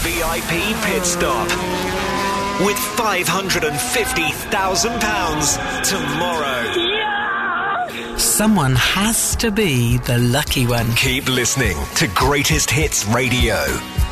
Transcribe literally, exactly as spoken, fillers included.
V I P pit stop with five hundred fifty thousand pounds tomorrow. Yeah! Someone has to be the lucky one. Keep listening to Greatest Hits Radio.